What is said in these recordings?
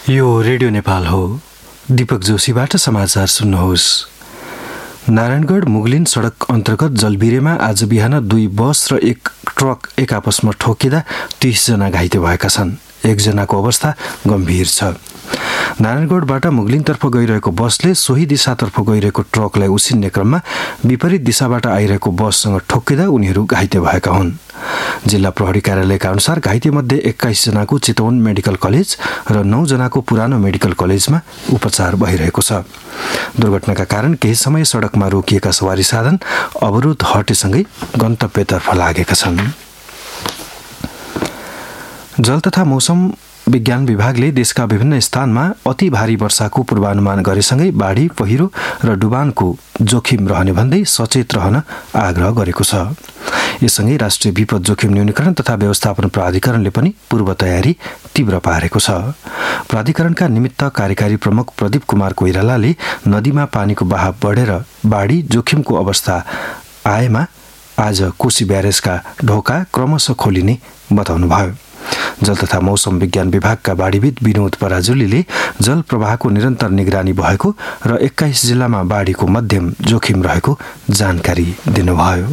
यो रेडियो नेपाल हो। दीपक जोशीबाट समाचार सुन्नुहोस्। नारायणगढ मुगलिन सडक अन्तर्गत जलबिरेमा आज बिहान 2 बस र 1 ट्रक एक आपसमा ठोकिँदा 30 जना घाइते भएका छन्। 1 जनाको अवस्था गम्भीर छ। नारायणगढबाट मुगलिनतर्फ गइरहेको बसले सोही दिशातर्फ गइरहेको ट्रकलाई उसिन्ने क्रममा विपरीत दिशाबाट आइरहेको बससँग ठोक्किँदा उनीहरू घाइते भएका हुन्। जिल्ला प्रहरी कार्यालयका अनुसार घाइतेमध्ये 21 जनाको चितवन मेडिकल कलेज र 9 जनाको पुरानो मेडिकल कलेजमा उपचार भइरहेको छ। दुर्घटनाका कारण केही समय सडकमा रोकिएका सवारी साधन अवरोध हटेसँगै गन्तव्यतर्फ लागेका छन्। जल तथा मौसम विज्ञान विभागले देशका विभिन्न स्थानमा अति भारी वर्षाको पूर्वानुमान गरेसँगै बाढी, पहिरो र डुबानको जोखिम रहने भन्दै सचेत रहन आग्रह गरेको छ। यससँगै राष्ट्रिय विपद जोखिम न्यूनीकरण तथा व्यवस्थापन प्राधिकरणले पनि पूर्व तयारी तीव्र पारेको छ। प्राधिकरणका निमित्त कार्यकारी प्रमुख प्रदीप कुमार कोइरालाले नदीमा पानीको बहाव बढेर बाढी जोखिमको अवस्था आएमा आज कोशी ब्यारेजका ढोका क्रमशः खोलिने बताउनुभयो। जल तथा मौसम विज्ञान विभागका बाढीविद विनोद पराजुलीले जल प्रवाहको निरन्तर निगरानी भएको र 21 जिल्लामा बाढीको मध्यम जोखिम रहेको जानकारी दिनुभयो।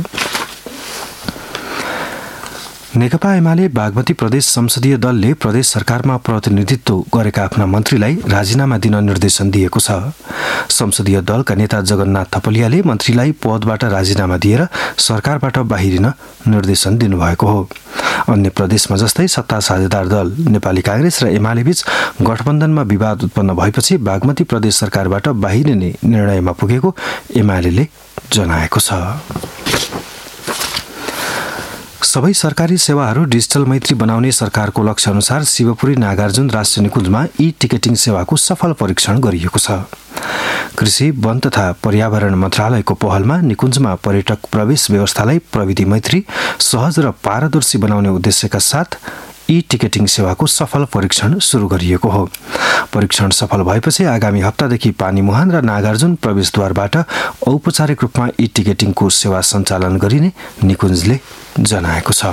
नेकपा एमाले बागमती प्रदेश संसदीय दलले प्रदेश सरकारमा प्रतिनिधित्व गरेका आफ्ना मन्त्रीलाई राजीनामा दिन निर्देशन दिएको छ। संसदीय दलका नेता जगन्नाथ थपलियाले मन्त्रीलाई पदबाट राजीनामा दिएर सरकारबाट बाहिरिन निर्देशन दिनुभएको हो। अन्य प्रदेशमा जस्तै सत्ता साझेदार दल नेपाली कांग्रेस र एमाले बीच गठबन्धनमा विवाद उत्पन्न भएपछि बागमती प्रदेश सरकारबाट बाहिरिने निर्णयमा पुगेको एमालेले जनाएको छ। सबै सरकारी सेवाहरू डिजिटल मैत्री बनाउने सरकारको लक्ष्य अनुसार शिवपुरी नागार्जुन राष्ट्रिय निकुञ्जमा टिकटिङ सेवाको सफल परीक्षण गरिएको छ। कृषि, वन तथा पर्यावरण मन्त्रालयको पहलमा निकुञ्जमा पर्यटक प्रवेश व्यवस्थालाई प्रविधि मैत्री, सहज र पारदर्शी बनाउने उद्देश्यका साथ टिकटिङ सेवाको सफल परीक्षण सुरु गरिएको हो। परीक्षण सफल भएपछि आगामी हप्तादेखि पानीमुहान र नागार्जुन प्रवेशद्वारबाट औपचारिक रूपमा टिकटिङको सेवा सञ्चालन गरिने निकुञ्जले जनाएको छ।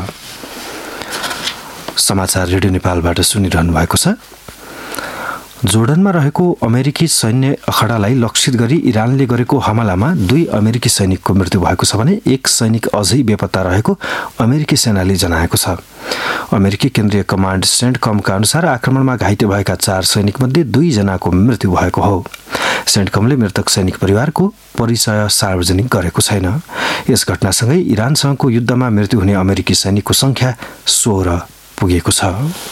समाचार रेडियो नेपालबाट सुनिरहनु भएको छ। जोर्डनमा रहेको अमेरिकी सैन्य अखडालाई लक्षित गरी इरानले गरेको हमलामा 2 अमेरिकी सैनिकको मृत्यु भएको छ भने 1 सैनिक अझै बेपत्ता रहेको अमेरिकी सेनाले जनाएको छ। अमेरिकी केन्द्रीय कमान्ड सेन्टकमका अनुसार आक्रमणमा घाइते भएका 4 सैनिकमध्ये 2 जनाको मृत्यु भएको हो। सेन्टकमले मृतक सैनिक परिवारको परिचय सार्वजनिक गरेको छैन। यस घटनासँगै इरानसँगको युद्धमा मृत्यु हुने अमेरिकी सैनिकको संख्या 16 पुगेको छ।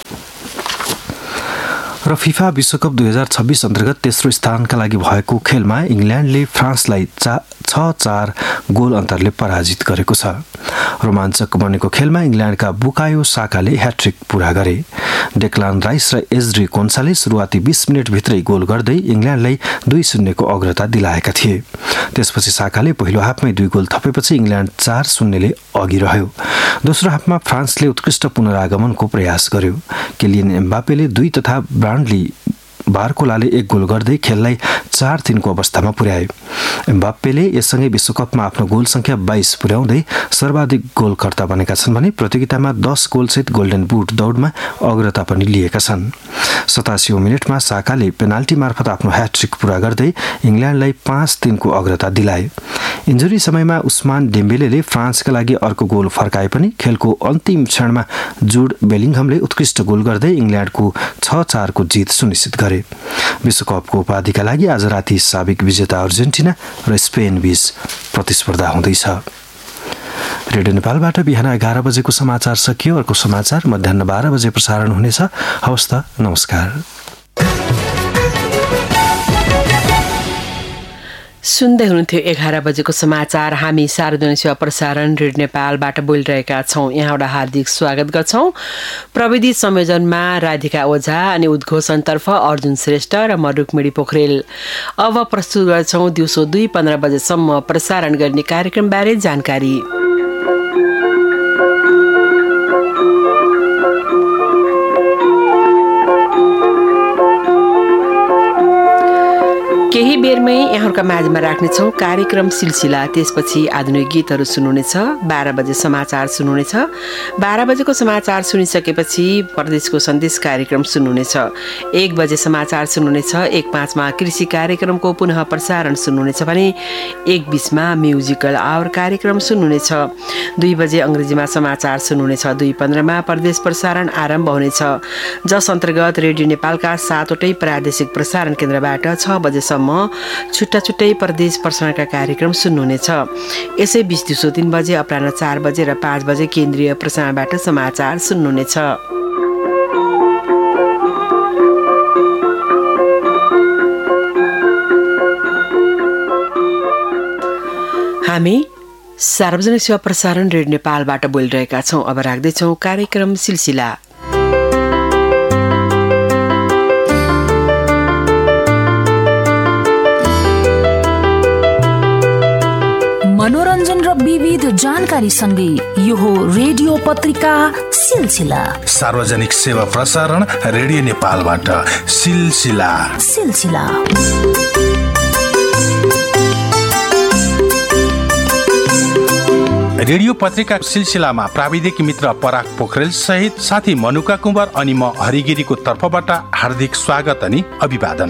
र फिफा विश्वकप 2026 अन्तर्गत तेस्रो स्थानका लागि भएको खेलमा इङ्ल्यान्डले फ्रान्सलाई 6-4 गोल अन्तरले पराजित गरेको छ। रोमाञ्चक बनेको खेलमा इङ्ल्यान्डका बुकायो साकाले ह्याट्रिक पूरा गरे। डेक्लान राइस र एज्री कोन्साले सुरुवाती 20 मिनेटभित्रै गोल गर्दै इङ्ल्यान्डलाई 2-0 को अग्रता दिलाएका थिए। त्यसपछि साकाले पहिलो हाफमै 2 गोल थपेपछि इङ्ल्यान्ड 4-0 ले अघि रह्यो। दोस्रो हाफमा फ्रान्सले उत्कृष्ट पुनरागमनको प्रयास गर्यो। केलियन एम्बापेले 2 तथा ब्रान्डली बारकोलाले 1 गोल गर्दै खेललाई 4-3 को अवस्थामा पुर्याए। एम्बाप्पेले यससँगै विश्वकपमा आफ्नो गोल संख्या 22 पुर्याउँदै सर्वाधिक गोलकर्ता बनेका छन् भने प्रतियोगितामा 10 गोलसहित गोल्डन बुट दौडमा अग्रता पनि लिएका छन्। 87औं मिनेटमा साकाले पेनाल्टी मार्फत आफ्नो ह्याट्रिक पूरा गर्दै इङ्ल्यान्डलाई 5-3 को अग्रता दिलाए। इन्जुरी समयमा उस्मान डेम्बेलेले फ्रान्सका लागि अर्को गोल फर्काए पनि खेलको अन्तिम क्षणमा जुड बेलिङहमले उत्कृष्ट गोल गर्दै इङ्ल्यान्डको 6-4 को जित सुनिश्चित गरे। विश्वकपको उपाधिका लागि आज राति साबिक विजेता अर्जेन्टिना र स्पेन बीच प्रतिस्पर्धा हुँदैछ। रेडियो नेपालबाट बिहान 11 बजेको समाचार सकियो। अर्को समाचार मध्याह्न 12 बजे प्रसारण हुनेछ। हवस् त, नमस्कार। सुन्दै हुनुहुन्थ्यो 11 बजेको समाचार। हामी सार्वजनिक सेवा प्रसारण रेडियो नेपालबाट बोलिरहेका छौँ। यहाँबाट हार्दिक स्वागत गर्छौँ। प्रविधि संयोजनमा राधिका ओझा अनि उद्घोषणतर्फ अर्जुन श्रेष्ठ र म रुक्मिणी पोखरेल। अब प्रस्तुत गर्छौँ दिउँसो 2:15 बजेसम्म प्रसारण गर्ने कार्यक्रमबारे जानकारी। केही बेरमै यहाँहरूका माझमा राख्नेछौँ कार्यक्रम सिलसिला। त्यसपछि आधुनिक गीतहरू सुन्नुहुनेछ। 12 बजे समाचार सुन्नुहुनेछ। 12 बजेको समाचार सुनिसकेपछि परदेशको सन्देश कार्यक्रम सुन्नुहुनेछ। 1 बजे समाचार सुन्नुहुनेछ। 1:05 कृषि कार्यक्रमको पुनः प्रसारण सुन्नुहुनेछ भने 1:20 म्युजिकल आवर कार्यक्रम सुन्नुहुनेछ। 2 बजे अङ्ग्रेजीमा समाचार सुन्नुहुनेछ। 2:15 प्रदेश प्रसारण आरम्भ हुनेछ, जस अन्तर्गत रेडियो नेपालका 7वटै प्रादेशिक प्रसारण केन्द्रबाट 6 बजेसम्म छुट्टा छुट्टै प्रदेश प्रसारणका कार्यक्रम सुन्नुहुनेछ। यसै बीच दिउँसो 3 बजे, अपराह्न 4 बजे र 5 बजे केन्द्रीय प्रसारणबाट समाचार सुन्नुहुनेछ। हामी सार्वजनिक सेवा प्रसारण रेडियो नेपालबाट बोलिरहेका छौँ। अब राख्दैछौँ कार्यक्रम सिलसिला। मनोरञ्जन र विविध जानकारी सँगै यो हो रेडियो पत्रिका सिलसिला। सार्वजनिक सेवा प्रसारण रेडियो नेपालबाट सिलसिला। रेडियो पत्रिका सिलसिलामा प्राविधिक मित्र पराग पोखरेल सहित साथी मनुका कुँवर अनि म हरिगिरीको तर्फबाट हार्दिक स्वागत अनि अभिवादन।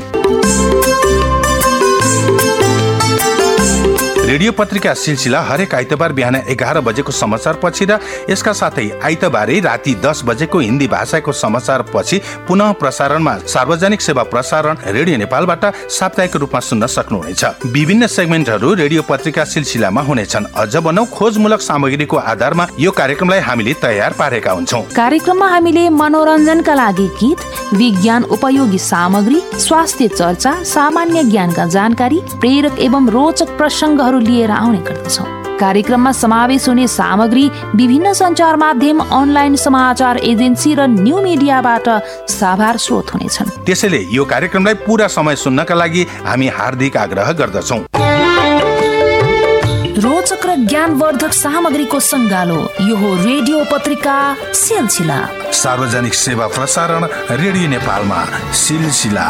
रेडियो पत्रिका सिलसिला हरेक आइतबार बिहान 11 बजेको समाचार पछि र यसका साथै आइतबारै राति 10 बजेको हिन्दी भाषाको समाचार पछि पुनः प्रसारणमा सार्वजनिक सेवा प्रसारण रेडियो नेपालबाट साप्ताहिक रूपमा सुन्न सक्नुहुनेछ। विभिन्न सेगमेन्टहरू रेडियो पत्रिका सिलसिलामा हुनेछन्। अझ भनौं खोजमूलक सामग्रीको आधारमा यो कार्यक्रमलाई हामीले तयार पारेका हुन्छौँ। कार्यक्रममा हामीले मनोरञ्जनका लागि गीत, विज्ञान उपयोगी सामग्री, स्वास्थ्य चर्चा, सामान्य ज्ञानका जानकारी, प्रेरक एवं रोचक प्रसङ्गहरू लिएर आउने गर्दछौँ। कार्यक्रममा समावेश हुने सामग्री विभिन्न सञ्चार माध्यम, अनलाइन समाचार एजेन्सी र न्यू मिडियाबाट साभार स्रोत हुनेछन्। त्यसैले यो कार्यक्रमलाई पूरा समय सुन्नका लागि हामी हार्दिक आग्रह गर्दछौँ। रोचक र ज्ञानवर्धक सामग्रीको सङ्गालो यो हो रेडियो पत्रिका सिलसिला। सार्वजनिक सेवा प्रसारण रेडियो नेपालमा सिलसिला।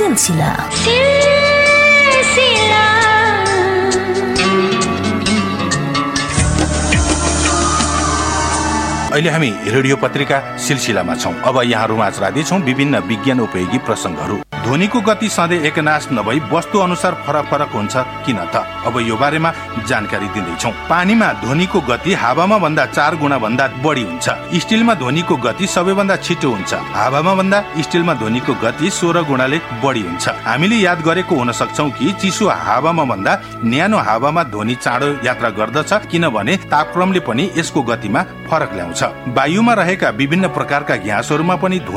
अहिले हामी रेडियो पत्रिका सिलसिलामा छौँ। अब यहाँहरूमाझ राख्दैछौँ विभिन्न विज्ञान उपयोगी प्रसङ्गहरू। ध्वनिको गति सधैँ एकनाश नभई वस्तु अनुसार फरक फरक हुन्छ किन त? अब यो बारेमा जानकारी दिँदैछौँ। पानीमा ध्वनिको गति हावामा भन्दा 4 गुणा भन्दा बढी हुन्छ। स्टिलमा ध्वनिको गति सबैभन्दा छिटो हुन्छ। हावामा भन्दा स्टिलमा ध्वनिको गति 16 गुणाले बढी हुन्छ। हामीले याद गरेको हुन सक्छौँ कि चिसो हावामा भन्दा न्यानो हावामा ध्वनि चाँडो यात्रा गर्दछ, किनभने तापक्रमले पनि यसको गतिमा फरक ल्याउँछ। वायुमा रहेका विभिन्न प्रकारका ग्यासहरूमा पनि